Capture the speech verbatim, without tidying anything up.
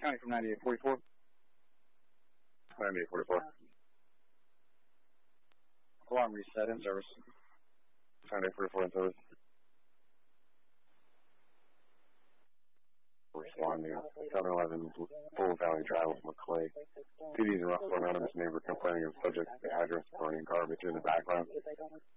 County from ninety-eight forty-four. ninety-eight forty-four. Alarm reset in service. ninety-eight forty-four in service. Responding. seven eleven Full Valley Drive with McClay. P Ds in Russell Anonymous neighbor complaining of subject to address burning garbage in the background.